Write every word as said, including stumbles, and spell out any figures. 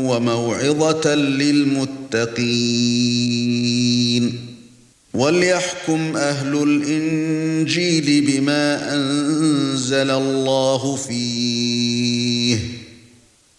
وموعظة للمتقين وليحكم أهل الإنجيل بما أنزل الله فيه